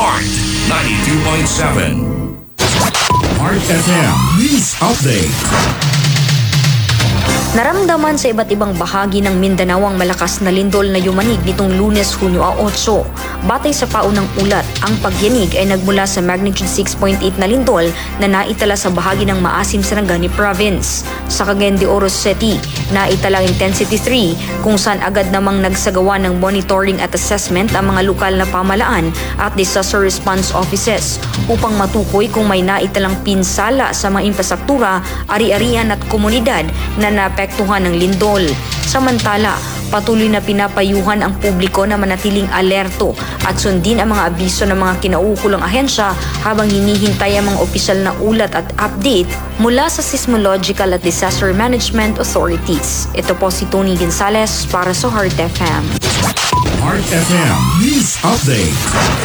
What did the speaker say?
Heart 92.7. Heart FM News Update. Naramdaman sa iba't ibang bahagi ng Mindanao ang malakas na lindol na yumanig nitong Lunes, Hunyo 8. Batay sa paunang ulat, ang pagyanig ay nagmula sa magnitude 6.8 na lindol na naitala sa bahagi ng Maasim Sarangani Province. Sa Cagayan de Oro City, naitala ang intensity 3 kung saan agad namang nagsagawa ng monitoring at assessment ang mga lokal na pamalaan at disaster response offices upang matukoy kung may naitalang pinsala sa mga infrastruktura, ari-arian at komunidad na naapektuhan ng lindol. Samantala, patuloy na pinapayuhan ang publiko na manatiling alerto at sundin ang mga abiso ng mga kinauukulang ahensya habang hinihintay ang mga opisyal na ulat at update mula sa Seismological at Disaster Management Authorities. Ito po si Tony Gonzales para sa Heart FM. Heart FM News Update.